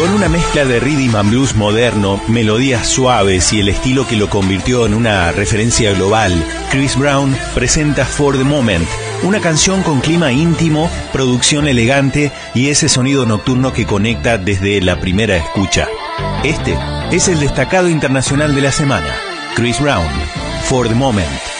Con una mezcla de rhythm and blues moderno, melodías suaves y el estilo que lo convirtió en una referencia global, Chris Brown presenta For the Moment, una canción con clima íntimo, producción elegante y ese sonido nocturno que conecta desde la primera escucha. Este es el destacado internacional de la semana, Chris Brown, For the Moment.